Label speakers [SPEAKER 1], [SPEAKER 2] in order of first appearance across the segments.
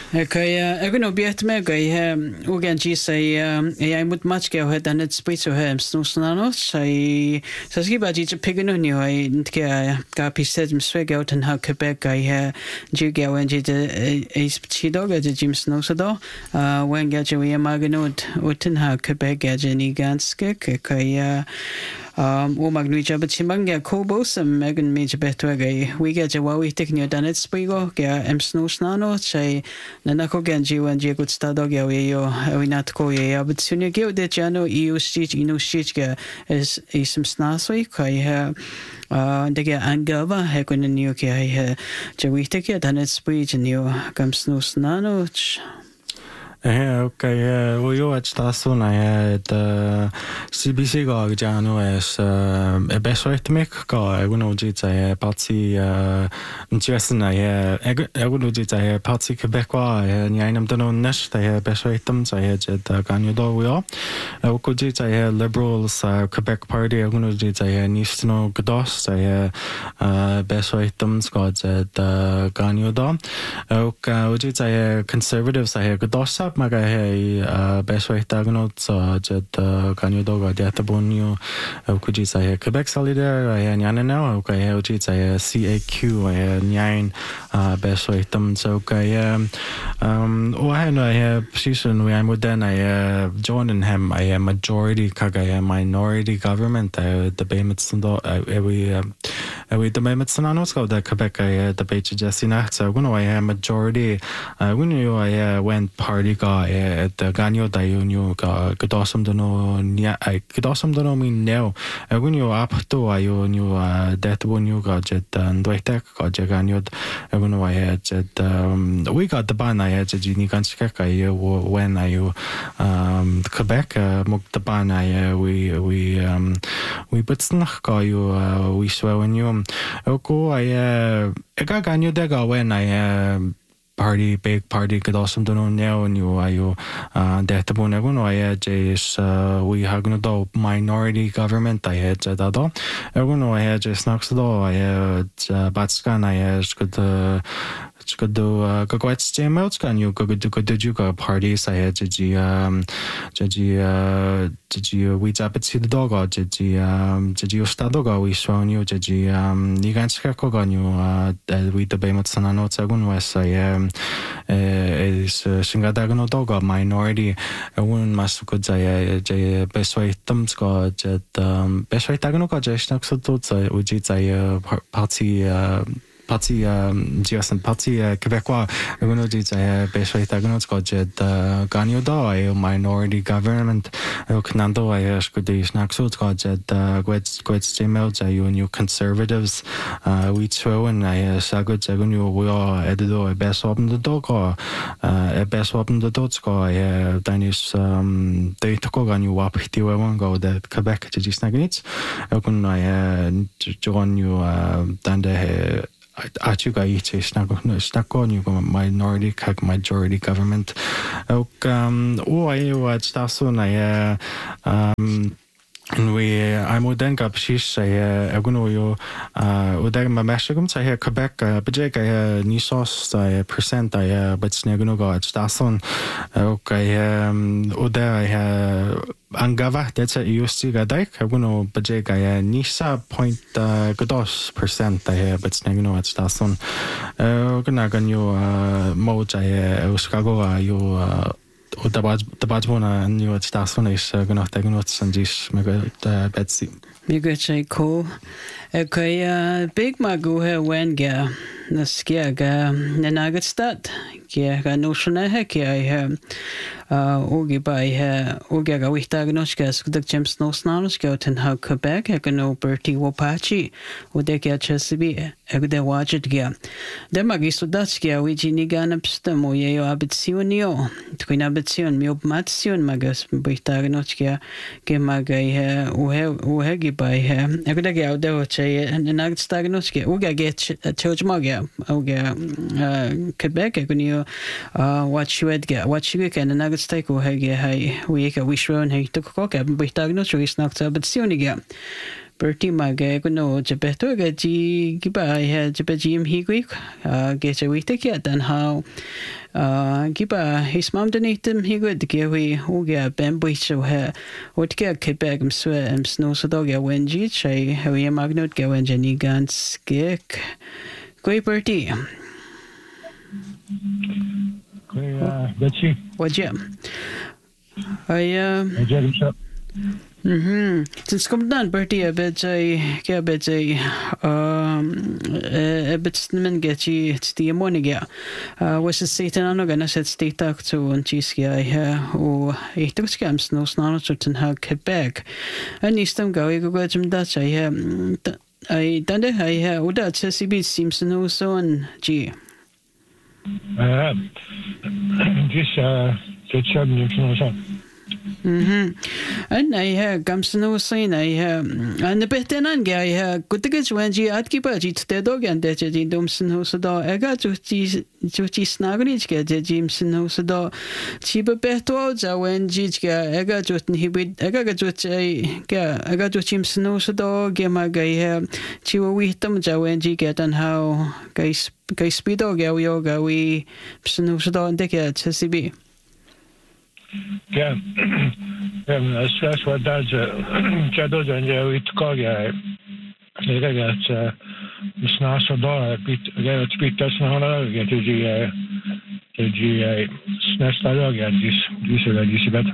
[SPEAKER 1] Aku no biet me ugen ji say I mut much go head and it's split so hem snusnano say so skiba ji pigano new I ntka ga pised swig out and how Quebec I ji go and ji is chidog at Jim Snowsado when get you magnod utin how Quebec get Jenny Ganske o magnuja but chimanga kobos megan major betwege we get a wawi taking your done it spigo get snusnano say Nanako Genji when you could start dog yo we not ko ya but soon you give the channel you stitch is some snasway they get angava hekun in new ke we take it and it's speech and you come snusnano
[SPEAKER 2] okay, we go at Stasson. I had CBC go Jano as a best right to make go. I would know it's a party interesting. I would know it's a party Quebecois and Yanam Dono Nest. I had best items. I had at Ganyado. We are. I could it. I had Liberals Quebec Party. I would know it's a Nistino Godos. I had best items. God's at Ganyado. Okay, it's a Conservatives. I had Godos. Maga hai best way tagnot jed kanyo ga data bonio kuji sa Quebec Solidaire ai nyana now okay uji sa CAQ ai nine best way tam so okay o hai no ai position we am then I join him I majority kaga minority government debate sundo we debate sunanos go the Quebec debate Jessina so when I majority when you I went party at the Ganyo Dayunyo Godosum Dono Nia Godosum Dono mean now when you up to I you that one you got jet and Dwaytek got Jaganyo when I had jet we got the ban I had Gini Ganskaka when I Quebec Muk the ban I we put snach you we swear when you okay I got Ganyo Dega when I big party could also do now and you that one I just we have no do minority government I had that I had just next door I had Batskan I had could do go quite stem out can you go do you parties I had did you we tap it to the dog or did you start dog we saw you did you can check on you we the Baymat Sanano Sagun West I is Singadagono dog minority I wouldn't must good say best way thumbs got best way Tagano got just next to which it's a party just party Quebecois when it is a best way Taganos got Ganyo do minority government Canando I could do snacks got quite emails you new conservatives we throw and I sagot Jagunyo we are editor a best open the dog or a best open the dots go Danish they took on you up to one go that Quebec to just snagnits I join you then the Achuga each snack on you minority majority government. I watched that soon. And I'm then got shish I gonna you udang ma mashagum say Quebec but I ni sauce percent I but snagano go at Stason okay uda Angava that's a USC gadike I'm gonna but I nisa 0.2% I but snagano at Stason gonna gan you mode I Chicago you the Badwana and you at Stason is gonna take notes and this mega Betsy.
[SPEAKER 1] Miguel cool. Okay, big magu when ga na skia ga nagat stat kia ga noshna he kia ogi by ogi ga wita gnoska skudak James Nosnanos go ten how Quebec I can know Bertie Wapachi or they get Chesapeake they watch it ga the magisto datskia which ni ganapstem or ye abitsionio twin abitsion mio matsion magas wita gnoskia ke magai uhegi by I could get out there and nagat stagnoski uga get church magia uga Quebec I can you watch you get watch you can and nagat stake uhegi hey we wish run hey to cook up wita gnoskia is not but sioniga Bertie maga no jabeto gaji giba ya jabajim higui get a week dan how giba his mom donated higui the giwi uga bamboo so her what get Quebec swe snow so dog ya wenji chay how ya magnot ga wenjani gans gek Goi Bertie
[SPEAKER 3] Betsy.
[SPEAKER 1] What yeah I Since come down, Bertie, a bit a bit snimmen get you it's the ammonia. Was it Satan on again? I said state talk to and Chiskia here or a took scams no snarl certain how Quebec. And East them go, you go to Dutch. I done it. I hear, oh, that CB seems to know so and G.
[SPEAKER 3] This, it's
[SPEAKER 1] And I hear Gamsano saying I hear and the bit then I hear good to get when you at keep a jit the dog and that in Domson Hosado I got to snaggerich get the Jimson Hosado cheaper betos when Jitga I got to he would I got to Jimson Hosado get my guy here chiwa with them when you get and how guys speedo go yoga we Hosado and take it CB.
[SPEAKER 3] Yeah, that's what does Chados and with Koga. They got Snasso bit get beat us now, get the Snestadog and this better.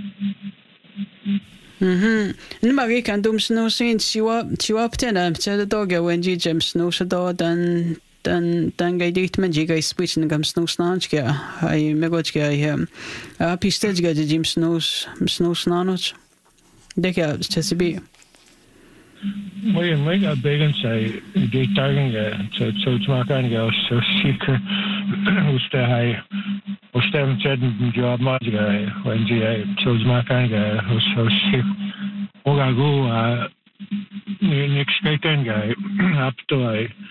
[SPEAKER 1] Marie can do snow since you up 10 and tell the dog when you jump snow so dan ga dit men jiga speech na gam snow snanch ga ai megoch ga here pistage ga jim snow snanoch deka CB
[SPEAKER 3] We got big and say the targeting so to can go so secret who's the high was them said job much guy when GA chose my kind guy who's so sick or go next guy up to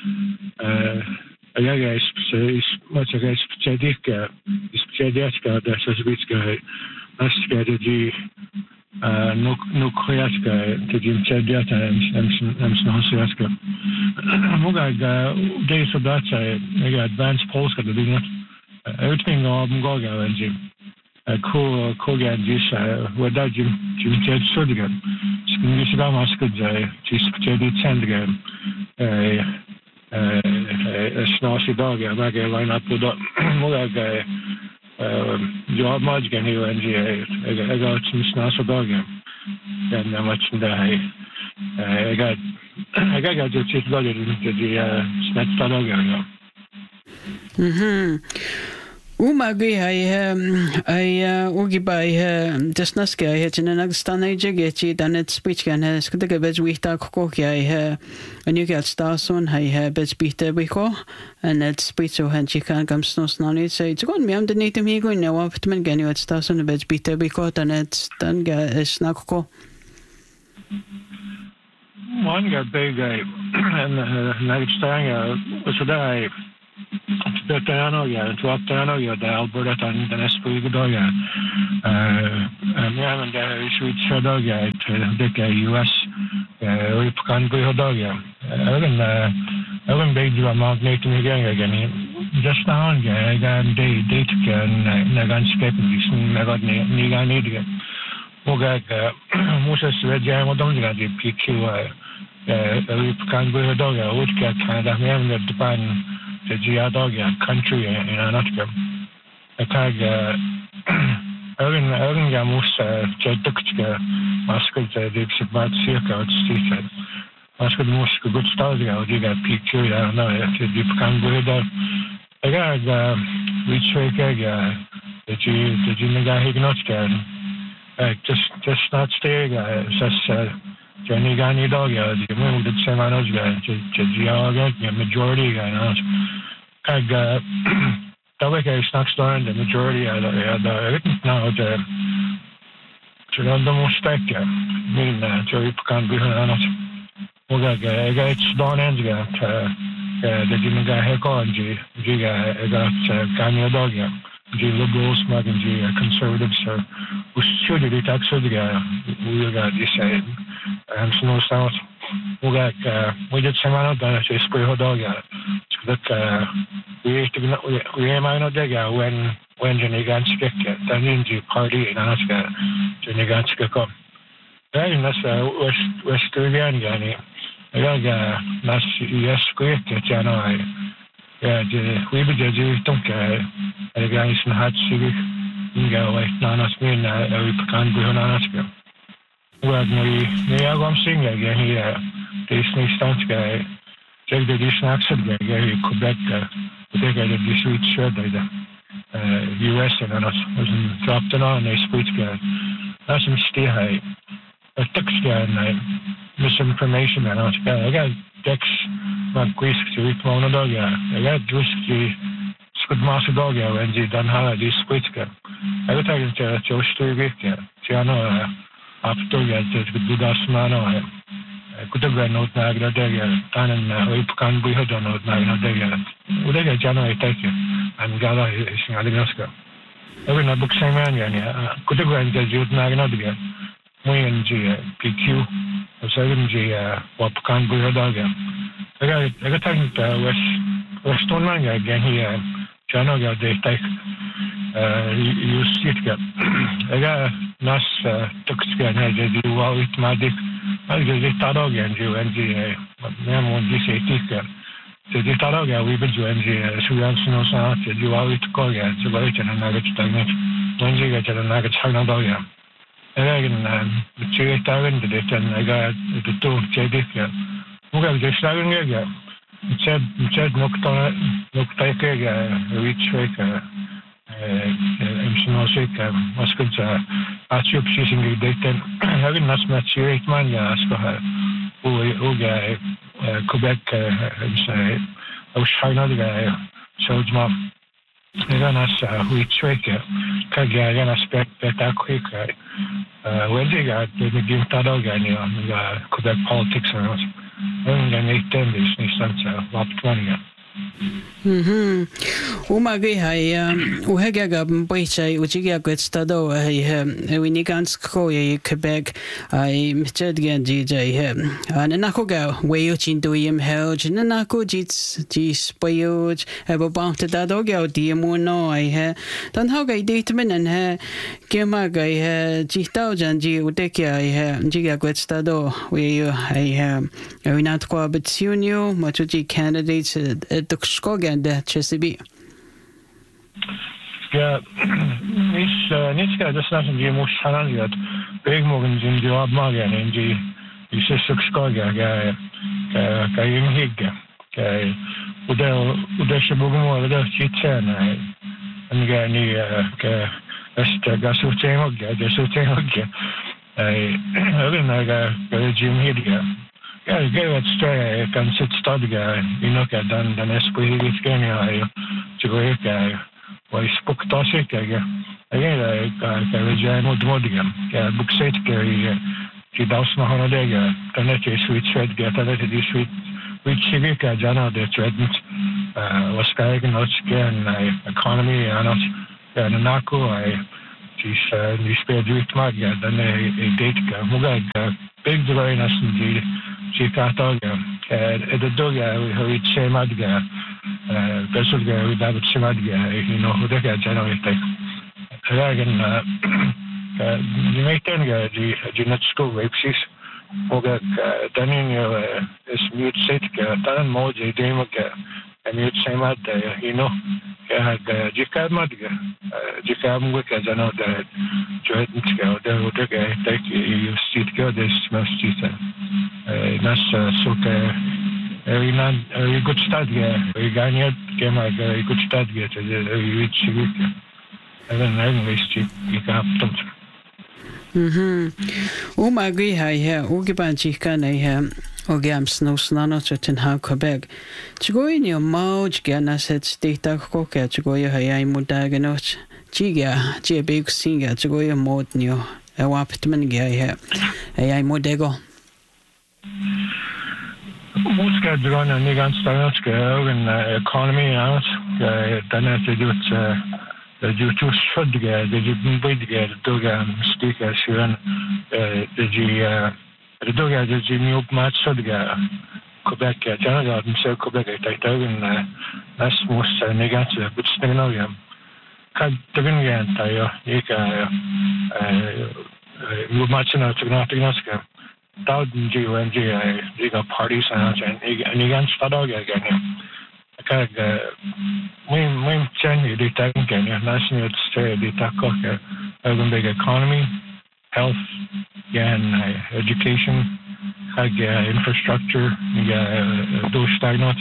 [SPEAKER 3] ja is much guys specific that's a bit guy as the no kreatka the Jim Chediat and Snosiaska Muga days of that I got advanced polls got the big everything of Goga and Jim cool Koga and this what that Jim Ched Sudigan Skinishida Maskud just Chedit Sandgan a snarky dog, I might get line up with that. Muga job much can you and I got some snarky dog, and I'm watching the I got to check dog into the snatch dog.
[SPEAKER 1] Umagi I ugi by just naska I had in an agstana jageti than it speech can has the gabes we talk cocky I and you get stars on I have best beat there before and that speech so hand she can't come snow snarly say it's going me underneath me going now after man can you at stars on the best beat there before and it's done get a snack co.
[SPEAKER 3] One got big and night stang was a day. Veterano to Veterano the Alberta and the Esprit Doga. And Sweet Shadoga to US Ripkan Doga. Evan Big Magnet again. Just now, I got date and Naganscape, I got Nigan Idiot. Mogak Moses Regime, I don't get the PQ. Ripkan Doga, Woodcat, kind of name that Japan. The Giadog country in Antarctica. I tag Ergen Gamus, Jedukka, Muscle, the Sibat Circa, Steve. Muscle Musk, good stars, you got PQ, I don't know, if you can go there. I got Rich Wake, the Jimmy Hignotka. Just not stay, just Jenny Gani dog, the moon that Semanos guy, the majority guy. The snacks down the majority of the now the most stack, meaning Jerry can't be honest. It's Don Enziga, the Jimmy guy Heko and Giga, I got Kanye dog, G liberals, Mag and G conservatives, who should it actually we got this and snow south. we did semana da se sprayho doga that we mano dega when Jeniganska dan inji party in Alaska Jeniganska kom. Then that's Western yani. Ja nas yes quick jano ja we be just don't guys in hat sig inga wait nanas min we kan be Alaska. Well, me agam singa again here. Disney stunts guy. Check the dish accent guy. Quebec. They got the sweet shirt like that. US and us was dropped on a sweet guy. That's some stay high. A text guy and misinformation and us guy. I got Dex McGuisk to eat one dog. I got whiskey. Squid master dog. When they done how this sweet guy. I got to Joe Stewart. Tiano. After that, the Dasmano, could have been not Nagra Dega, and we can be heard on Nagra Dega. Udega January take you, and Gala is in Alaska. Every book same man, could have been the Jude Nagra Dega. We and G, PQ, or 7G, what can be heard again. I got talking to Western Manga again here, Janoga, they take you see it. I got nas tukskan jadi wawit madik jadi tarog anji anji memang disetika jadi tarog ya we beju anji suyan sino sa jadi wawit ko ya jadi chana naga tagnet anji ga chana naga chana do ya aga chiri tagen de tan aga tu jadi ya muga je sagen ya ched nokta ke ya reach ka MSNOSIC Muscles Archip Shishing Dayton having us match rate man Askaha Uga Quebec and China the guy showed mom. Then us we trick Kagan aspect better quick when they got the game Tadogan Quebec politics around and then 8 10 this instance up 20.
[SPEAKER 1] Umagi hai uhega boichai ujiga gwetstado hai winigans ko Quebec ai mchad gan DJ he nanako ga weyochin doyim helj nanako jits boyoj abo bamta dado ga diemono ai he dan how ga datemen and he kema ga he jitao janji utekia he jiga gwetstado we hai winat ko abtunio machuji candidates Skogan de Chesapeake.
[SPEAKER 3] Ja, niet dat snap je moest gaan dat ik morgen in die opmaken en die is Skogan kan je higgen ude se bogu da chitsen en ga ni est gasutemo ga Jim higgen. Ja, ik geef het stijl. Ik kan zitten stadigen. Ik nog dan is het iets kennen. Je weet wat je spookt als ik kijk. Ik kan je moet worden. Ja, boek zet je die das nog aan de dan net je switch gaat dan net die switch je kan dan dat het was kijken nog keer economy en ja de nako die speelt duurt maar ja dan date moet big developers die Chicago the dog we say madga personal we David Simadga who they get generate again you make then die net school websites moga dan in is mute set dan moje demoga mute say mad jika madga jika muga jano da joetnska da take you sit go this must nas soke very good start we ganya kema very good start reach and then anyways you can
[SPEAKER 1] Umagi hai ugiban chika nei ogam snowsnano chatin ha Quebec chigoi ni mauj gana set data ko ka chigoi hai mudaganoch chiga big singa chigoi mod ni waptman ga hai modego
[SPEAKER 3] Música drona ni ganz stark en economy out dan het doet YouTube schuddige de biddige doga sticker schuren de Det då är det ju upp match så det Quebec Canada så Quebec är det näst måste negativt bestämma jag kan det kan jag inte jag nu matcherna så ganska thousand GMG liga parties and igen startar jag igen jag min känner det tänker jag national state det tackar urban big economy health and education infrastructure då stagnat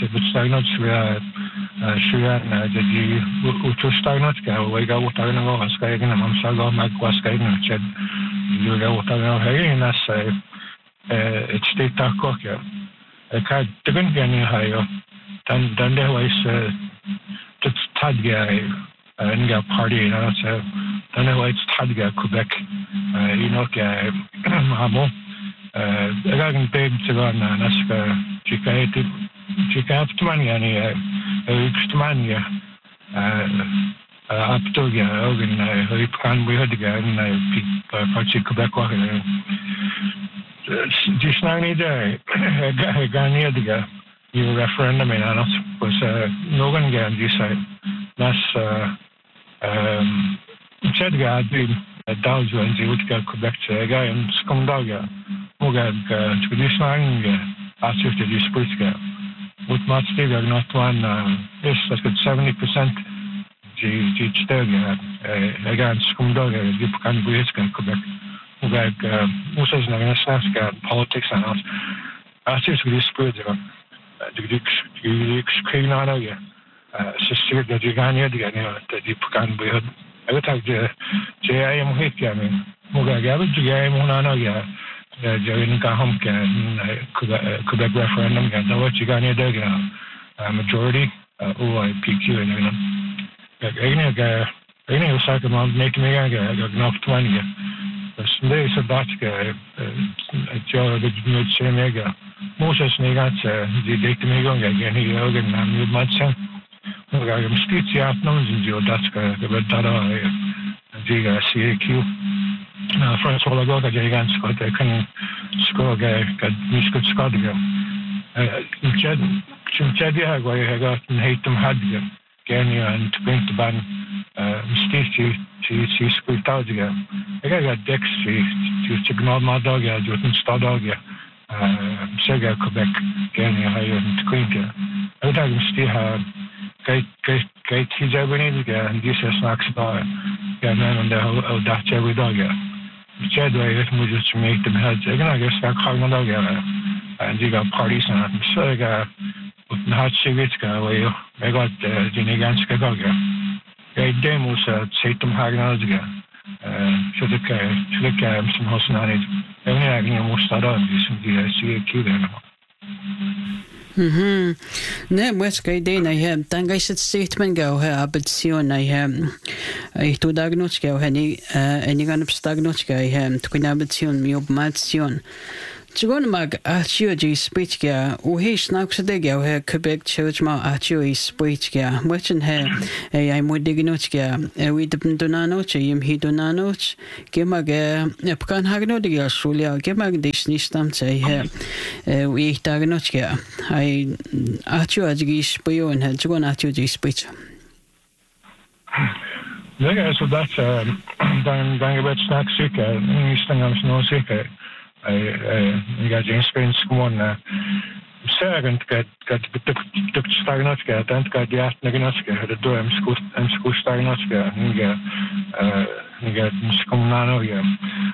[SPEAKER 3] Shuyan jadi utus stagnat ka wega utagna go skayna mamsaga magwa skayna ched juga utagna hayna sai it state takokya ka tugun gani hayo dan de wais tadga nga party na sa dan de wais tadga Quebec ka mamo again big tsagana naska chikayatman yani extmania aptoga ogen hipkan we had again party Quebec wa disnani day gani diga you referendum in anas was nogan gan you say that's said ga din dawz when you would go Quebec again skumdaga moga traditionally after the dispute with much bigger not one is like 70% the stöd again skumdaga you can be in Quebec moga musas na svenska politics and us after the dispute the skrivna ja så det ju gania det det kan be jag tar det jag är mycket jag men moga jag är monana ja jag kan ham kan Quebec referendum kan då vad jag gania det majority OIPQ jag är säker man make me jag nog 20 så det är så dags jag det nu ser mega Moses negat de dekte mig igång igen i ögonen med matchen. Och jag måste se att någon som gör det ska det berätta det CQ. Först hålla gå att jag ganska att kan skoga kad miskat skadga. Jag jag har gått en hitom hade gärna en tvånt ban måste se skultaga. Jag har dex till signal madag jag gjort en stadag Sega Quebec gärna har ju inte kvinka. Jag tar måste ha kai tijabani ga disa snacks ba ya nan da o da chewi daga. Chad way it mu just make them heads. Jag guess jag kan daga. And you got parties and so ga not cigarettes ga way. I got the ganska daga. Jag demos sätt de här daga. Så det kan som hos när jag måste då liksom det CQ där.
[SPEAKER 1] Ne muska idea he tanga sit statement go he abitsion he to diagnoska he ni gan stagnoska he to kun abitsion mi obmatsion Tjugon mag atio G speech ga o he snacks de go he Quebec church ma atio is speech ga muchen he I mo dignoska we dependonanoch yim he donanoch gemag pkan hagno de Australia gemag disni stamte he we diagnoska I atio G spion he tjugon atio G speech
[SPEAKER 3] Ja, så dat dan gebet snacks zeker ni stangam no zeker I got experience gewoon zeggen dat dat stagnatska dan kan je echt nagnatska dat door hem school stagnatska ni got skomnano ja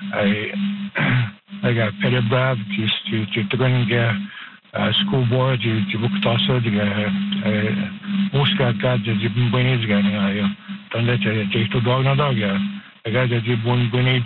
[SPEAKER 3] I got Peter Brad to bring school board to book also the muska got the bunnies gani ja dan dat je to dag na dag ja I got the bunnies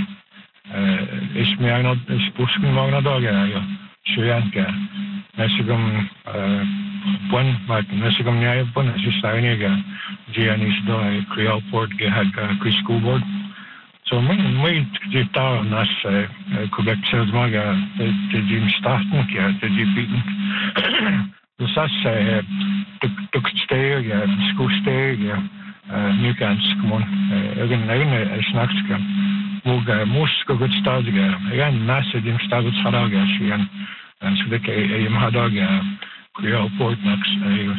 [SPEAKER 3] is meer nog spoesken magna dagen ja shuyanka nasugam maar nasugam niya pon is stayniga gianis do Creole port ge had school board so my dita nas Quebec sales maga de jim starten ja de jim the sas tuk stay ja school stay ja nu kan come on again snacks kan Moga muska gut stadige. Igen nasa dim stagut saraga shian. And so like a mahadaga Creole Port next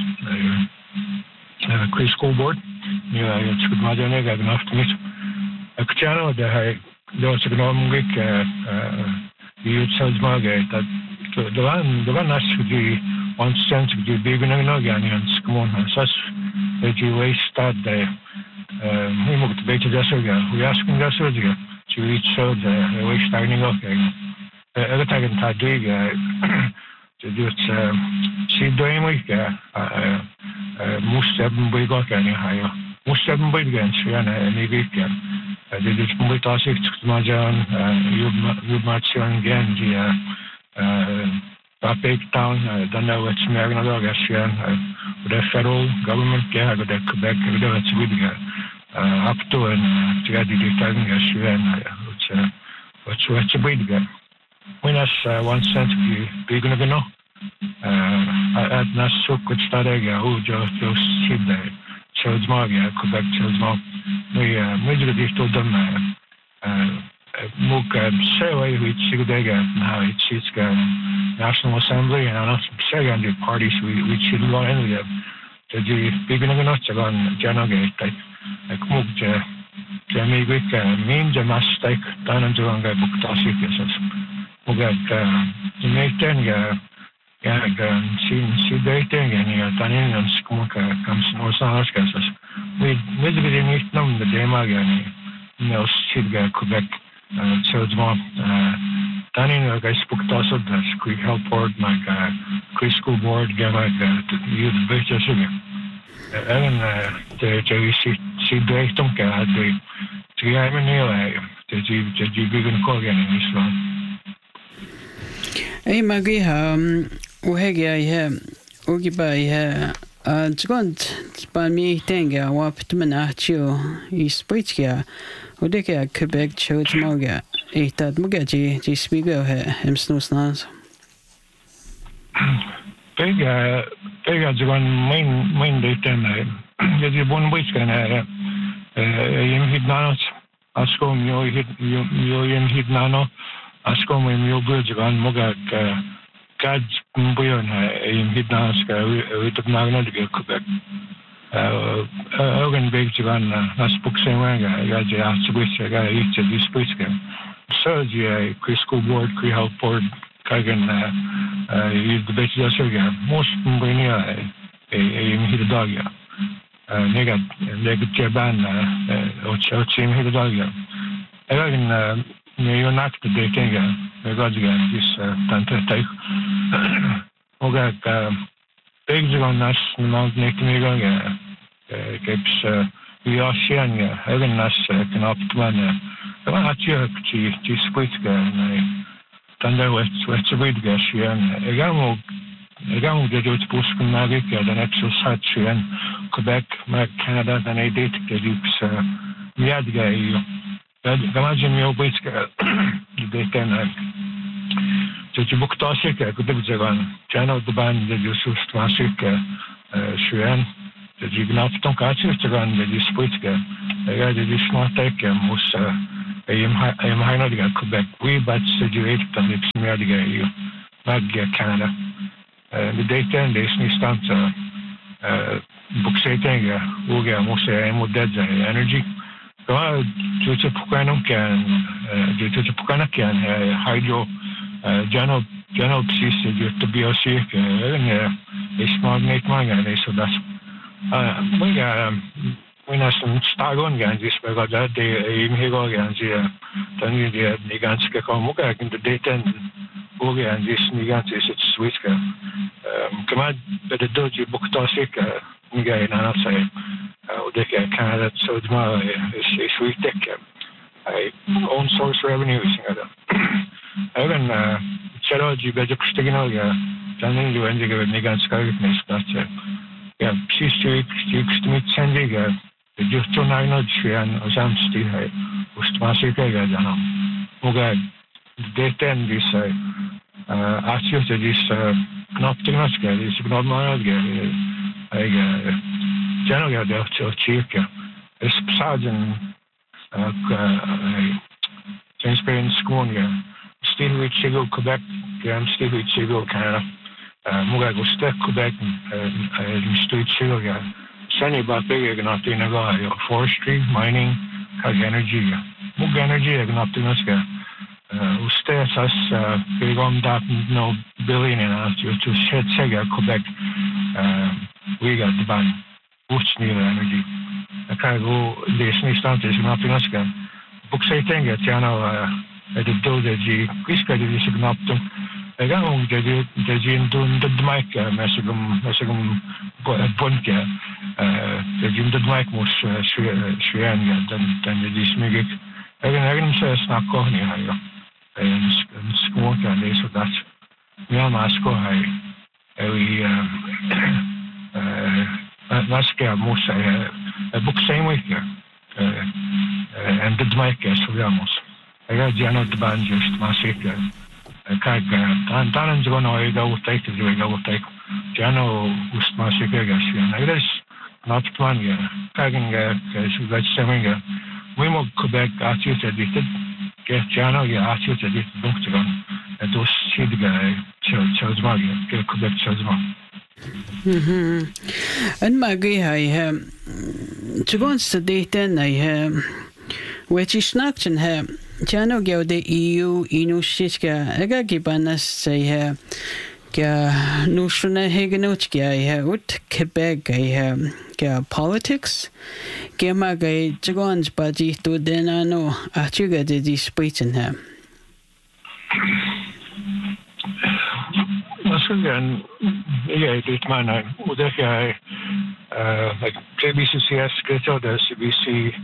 [SPEAKER 3] a Cree School Board. Yeah, it's good madane ga enough to meet. A channel the was a economic youth sales market that the one has to be 1 cent to be big and and come on such that you waste start the we moved better we asking that to reach so the waste starting up every time I dig to do it see doing week most of them we got any higher most of them we against any weekend dit is moeite als ik maar zo'n je maakt zo'n again die Big Town dan nou het meer dan ook als je de federal government ja de Quebec dat het weer up to en te gaan die tijd als je wat je weet when as 1 cent die big nog no at nas zo goed starten hoe je ziet daar Charles Magia, Quebec Charles Mag. We do this to them. Muk say we sigdega now it's National Assembly and us second the parties we should go in with the beginning of not on Janogate like muk me week mean the mistake done and doing a book tossic muk the make she dating and Italian skumka comes no sanas we didn't meet them the demaga no Sidga Quebec Charles Mom Daniel guys spoke to us of the Creek Health Board like Cree School Board get like youth better sugar and the she dated them had the did you begin calling in this one
[SPEAKER 1] Hey Maggie وهيجي هي وجبا هي تقول بامي تنجا وابتمنى تشيو يسبيتيا وديك كبيك تشو تموجا إيتاد مجاجي تسبيجو هي همسنوس ناس
[SPEAKER 3] بيجا تقول مين ديتنا يجي بون بيت كان يمهد نانوس أسكوم يو يمهد نانو أسكوم يميو بيجان مجا Kad mbuyon in hidnaska with magna de Quebec. Ogan big jivan nas buksemanga gaji asubis ga each of these places. So the Cree School Board, Cree Health Board kagan is the best jasurga. Most mbunya in hiddaga. Nega jaban ochim hiddaga. Ogan you're not the dating because again this tantai oga big on nas mount nekmiga keeps we are sharing even nas can up to one actually to split tanda what's a bit gas and again the dot push magic the next such and Quebec Canada and I date the lips yadga Imagine me always they can to book tossic could be the channel the band the Yusuf classic Shuan the Jignaf Tonkatsu to run the split I got the smart take most I am high Quebec we but situated on the Smeardiga you Magia Canada the data and the stand book setting Uga most dead energy due to Pukanum can hydro general pieces to be a sick it's magnet manga so that's when I start on Ganges because that day in Higo Gansia then the Niganska Komuka in the data and Uga and this Nigansis it's Switzka come out but the doji book tossic Niga in outside Odeka Canada so tomorrow is we take own source revenues even Cheroji Beja Pristiginoga Janin you ending with Niganska that's yeah she's to meet Sandiga the just to know and Zamsti Ustmasika Jana Uga data and this Archie this Knoptignoska this Gnobmanaga generally they'll check it's sergeant James Skonia, Steve Chigo, Quebec, Steve Chigo, Canada, Mugagusta, Quebec, Street Chigo, Sunny Bapig, Gnatinaga, forestry, mining, energy, Mug energy, Gnatinaska. Usted as begom dat no billionaire to shed Sega Quebec we got the ban Uchnil energy. I can't go this instance is not in us again. Book say thing at Jano at the do that G Quisca is ignored. I got on the Jin doing the mic messagum Bunka the Jim the mic was Shrianga than the Dismig. I can say snap corny. Squat and this or that. Masko we Maska Musa a book same week and the mic as Ramos. I got Jano the band just Masika. I can't Dan's going to go take the way go take Jano was Masika Gassian. I guess not money. Kagging that's saying we more Quebec artists edited. Jano artists edited book to go. And those see the guy Chelsea, Quebec Chelsea.
[SPEAKER 1] And Maggie, I to go on to the then I which is not in her. Jano go the EU, Inushka, Agagibanas say Nushuna Haganuchka, ut Quebec, politics. Gemaga Jagons Baji to Denano, Achuga did this speech in her.
[SPEAKER 3] Again, yeah, this man, like KBCCS, the CBC,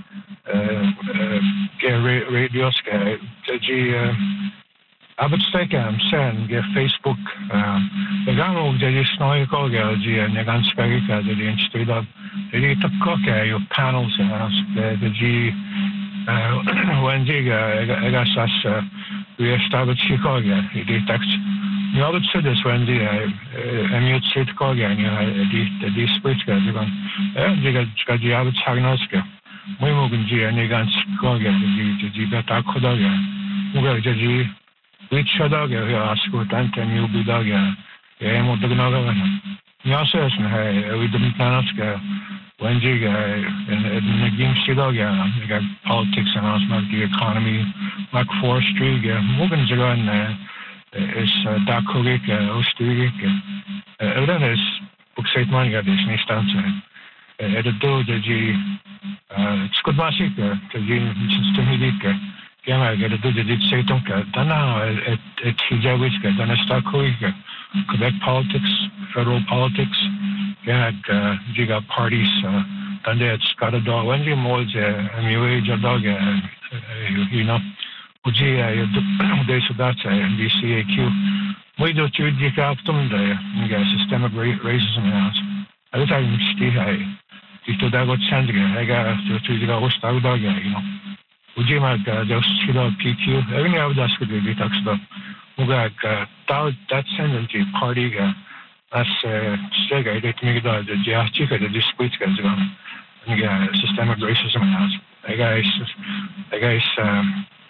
[SPEAKER 3] radios, the Abetstekam, Sen, Facebook, the Gamo, the Snowy Koga, and the Gansperica, the Institute of the Tapcoca, your panels, the G, when I guess us, we established Chicago, the text. You always said this when the Emut State Koga and you had the speech guys and you got the Abbott Sagnoska. We move in G and they got Koga, the Gibeta Kodaga. Muga G, which Shodaga, ask what Anton you be Daga, Emo Dagnaga. You also asked me, we didn't Nanaska, when Giga and the game Shidaga, you got politics announcement, the economy, like forestry, moving Jagan. Is Dakovic, Osturik, then is Buxate Manga, this instance. At the door, the G, Skudmasik, the G, Systemic, Gamma, get a do the did say Tonka, Dana, at Hijawiska, Dana Stakovic, Quebec politics, federal politics, Gag, Giga parties, and that's got a dog, when you mold a MUA, a dog, you know. They so that's NBCAQ. We do to dig up them the systemic racism house. Every time you see I to that what send again. I got to the host dog, you know. Would you like those PQ? Every hour that's good be talks about Mugak that sentence party as Sega, they make the Chica, the dispute gets on systemic racism house. I guess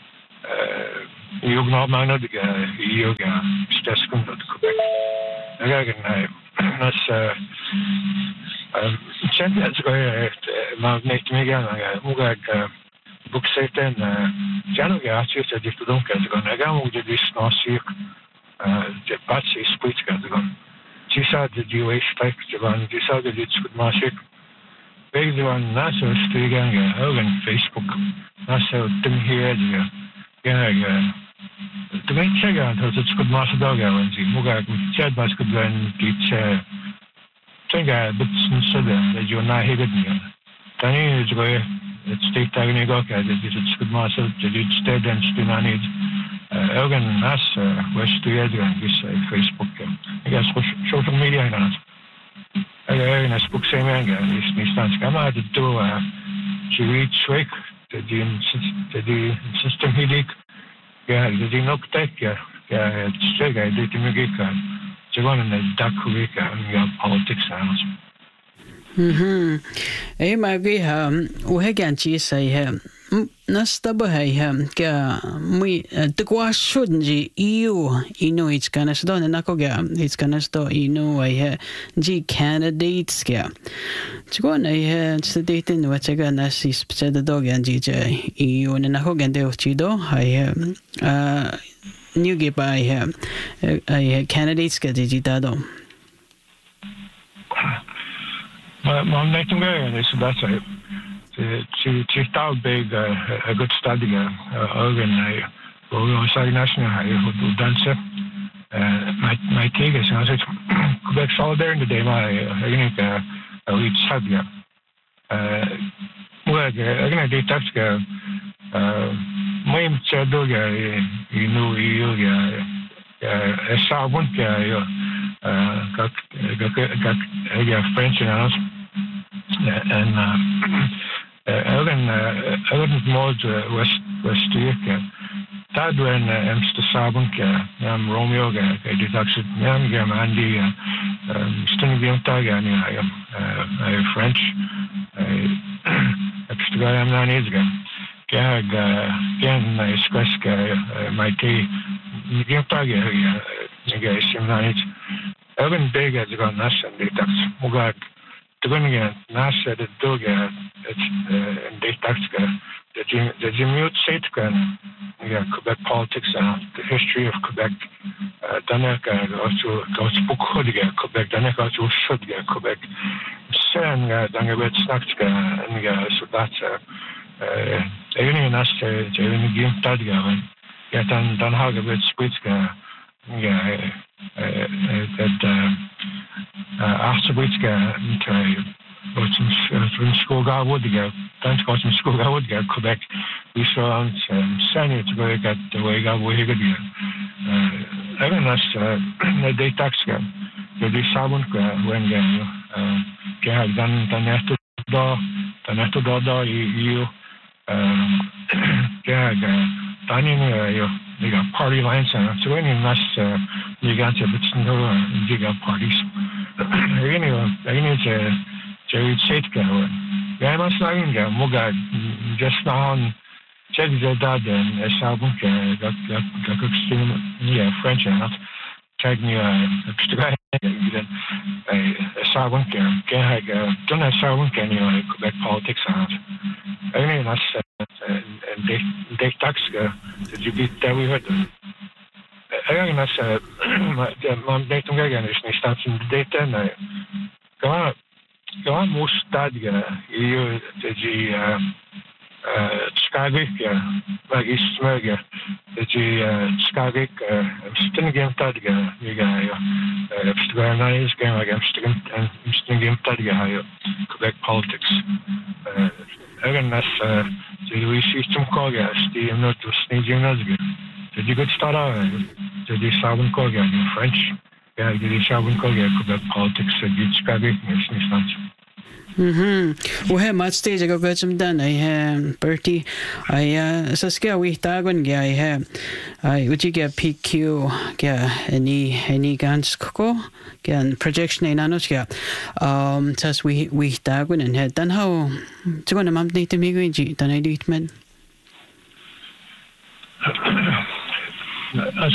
[SPEAKER 3] you know, man, the yoga, Stescom, Quebec. Again, that's sentence where Magnet Megan, Mugag, book Satan, January artist, if you don't get on. Again, with this North the Patsy speech got on. She said the Jewish type, Javan, decided it's good magic. Big one, NASA, Stigang, Hogan, Facebook, NASA, Tim here, to make Chega, it's good master dog, and Mugag, Chad Bass could then teach Chega, but instead that you're not hated me. Tani is where it's state Taganigoka, that it's good master, that it's dead and still not need. Elgin, Nas, West to Edgar, this Facebook, I guess social media, and I spoke same anger, this instance. I'm out to do to reach Swig, the system headache. Yeah, the knock tech, yeah, it's Sega, I did to make it. Jagon and the Dakovic and politics sounds.
[SPEAKER 1] Maggie, Uhegan, she say, nastabahay ka muy tukwa shudnji inu itskanas do nakoga itskanas do inu ay ji candidates ka chgon ay staten wachaga nasi spchada do ganji je iu nakoga de chido ay new ge by ay candidates ka digitado
[SPEAKER 3] man nightingale is that's it. She thought big a good study organ I national who dance my take is Quebec solidaire in the day my think reach sabia well again they touch my chado you know you sabun как French and Ellen Mod West Tad when Mr. Sabunka, Romeo, I deducted Yam Andy, Stunning Tagan, I French, I am not again. Gag, again, I squesk my tea, Taga, Nigga, Ellen Big has gone us and deducts Mugag. Tugunga nasa de doga de taxka the Jimute Saitkan Quebec politics and the history of Quebec Danaka also Bukodiga Quebec Danaka also Shudga Quebec Sen Dangabet Snaxka and so that's even us even Gim Tadga yet and Danhagabet Spitzka that Archibaldska in Skoga Woodiga, Dance Coach in Skoga Woodiga, Quebec, we saw Sanya to go at the way I will hear even us the day taxka, the Sabunka when Gag Daneto Dodo, you Gag Danny. They got party lines and so any nice you got to but no you got parties. Anyway, Jerry Saitka. Yeah, I'm saying Muga just now on check the dad and a album got French and tag me a album don't have album can you Quebec politics and anyway that's and they tax did you beat that we heard I that's man dating again is nicht stand in the data and go on most stadia you the Chicago like is smörger the Chicago sitting game tadga you got nice game against game tadga Quebec politics again that's we see some cogas the not to sneaking us did you good start out did you Sabun Koga in French did you Sabun Koga Quebec politics the Chicago instance
[SPEAKER 1] we much stage ago got some done I have Bertie I Saskia we tagon guy I have would you get PQ any guns coco get projection in anos tas we tagon and had done how to go to mom need to me going then I do it man
[SPEAKER 3] as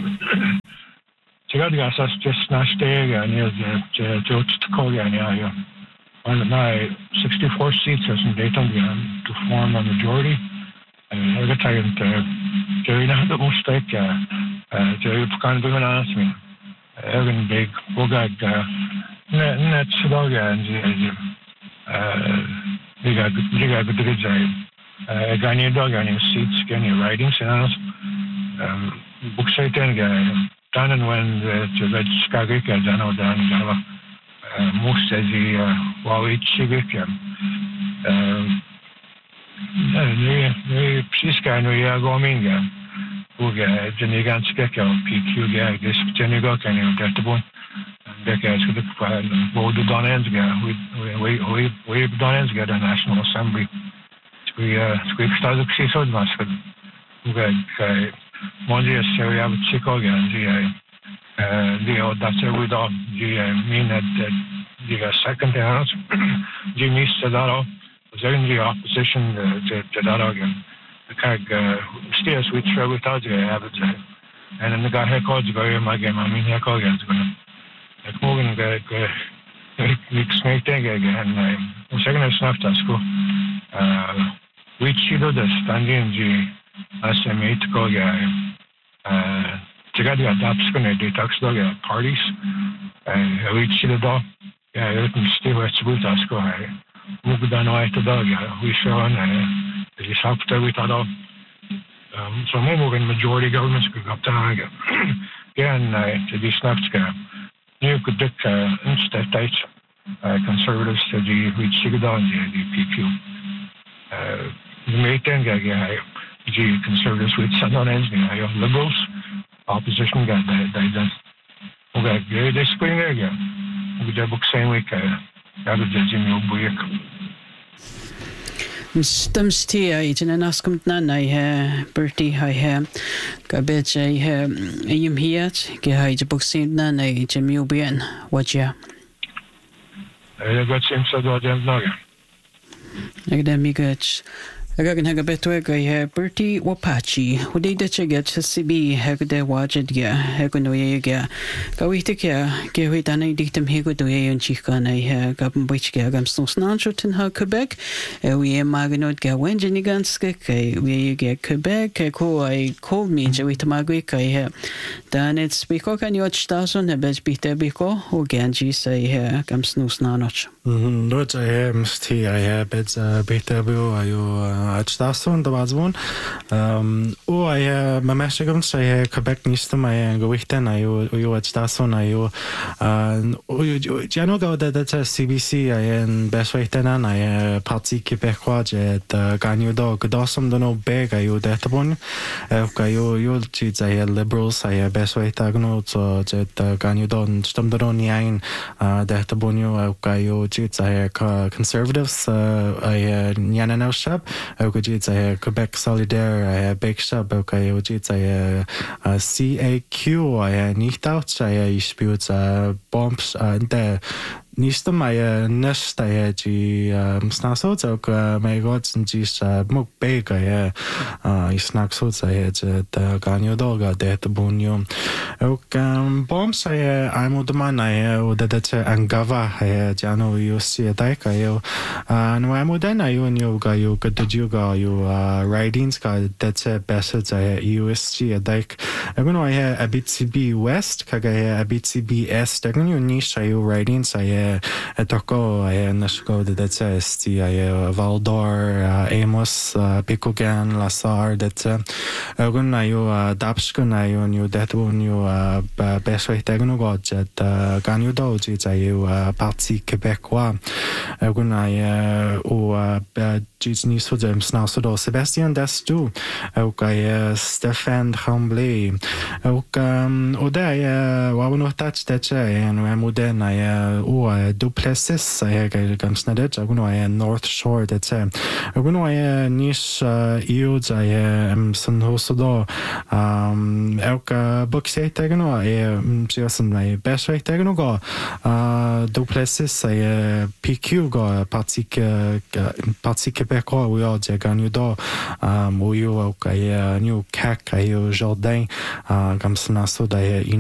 [SPEAKER 3] just not stay near the George to call you on my 64 seats as in Dayton to form a majority. I got tired Jerry not the most like Jerry kind of being honest me. Evan big Bogag net Sudoga and they got good I got any dog on your seats, any writings and book Satan done and when the red Chicago Jano down Java. Most as the Wally Chigik Pisca no Yagominga, who get Jenigan Skeka, PQ gag, this Jenigo can you get the one, and Becca to the Vodu Donensga, we Donensga, the National Assembly. We started to see so much, who got Monday, Syria, Chicago, and that's every dog. I mean that you got second house. Jimmy Sedaro, secondary opposition to that again. The kag still switch with that habit. And then the guy here called the guy my game. I mean, here called again. Like Morgan weeks make thing again. The second I snapped at school. We cheated the standing G SMA to go again. Together at Dapscon, they talk to parties. We cheated off. Yeah, you can stay with the school. Move down right to dog. We show on the shop with that. So more majority governments could go up to again to be snapped. You could dick instead conservatives to the reach Sigadon, the PQ. The main the conservatives with Saddam liberals, opposition got that. Okay, they spring again. We did book same week. That was the Jimmy O'Brien.
[SPEAKER 1] Stamstia in an ascom nana Bertie High Garbage Yum Hiat, Gehide Boxing Nana Jimmy O'Brien. What ya?
[SPEAKER 3] I got some sort of them now.
[SPEAKER 1] Academic. Again, Hagabetweg, Bertie Wapachi, who did the Cheget CB, Hagade Wajadga, Hagunoyega, Gawitika, Gewitana dictum Higodoy and Chicana, Gabumbichga, Gamsnos Nanchot in Quebec, we are Maganot Gawenjaniganska, we get Quebec, I called me with Magwika, then it's because I knew Stason, a best beater biko, or Ganji say, Gamsnos Nanoch.
[SPEAKER 2] Lord, I am still, I have beds beater bill, I Stason, the was one. Oh, I my messagons, I Quebec Nistum, I go with then, I at Stason, I Janoga that's a CBC, I and best way then, I Patsy Quebecois at Ganyu Dog, Dawson, don't know beg, I that one. You'll cheats, I liberals, I best way tagno, so that Ganyu Don, Stumdon Yang, that bonio, I cheats, I conservatives, I Yanano shop. I Quebec Solidaire, I Bake Shop, okay, I CAQ, I nicht out, I spielt bombs, and Nista my nest I snasos my gods and geese mook bake I snack suits I had the Ganyo dog at the bonio. Bombs I'm the man I that's Angava I Jano you see a dike I and I'm then I you got you got the juga you ridings got that's a best I USG a dike. I'm going to have a bit CB West Kagaya a bit CBS they're going to niche I ridings I Toko, I Nashko, that's the Valdor, Amos, Picogan, Lassar, that's Gunayo, Dapskunayo, new that one, you best way Tagonogot at Ganyu Doji, I Patsy Quebecois, Gunay, Gisni Sudems now, so Sebastian, that's too. Okay, Stefan Humbley, Oday, Wabano touch that, and Ramudan, I Duplessis, I comes Nadet, I go North Shore, that's I go niche yields, I am San Hosodo, Elka Buxate, I go, just my best way, I go, Duplessis, I PQ go, Patsy Quebecois, we all Jagan Udo, Muyo, New Cac, I Jordan, Gamsanaso,